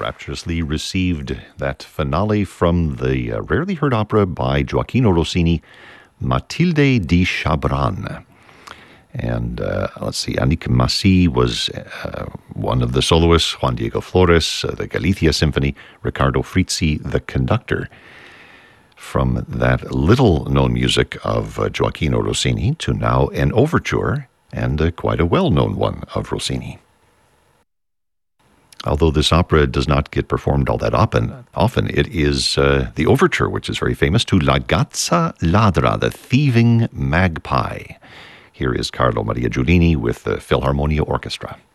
rapturously received that finale from the rarely heard opera by Gioacchino Rossini, Matilde di Chabran. And let's see, Annick Massy was one of the soloists, Juan Diego Flores, the Galicia Symphony, Riccardo Frizzi, the conductor. From that little-known music of Gioacchino Rossini to now an overture, and quite a well-known one of Rossini. Although this opera does not get performed all that often it is the overture, which is very famous, to La Gazza Ladra, the thieving magpie. Here is Carlo Maria Giulini with the Philharmonia Orchestra.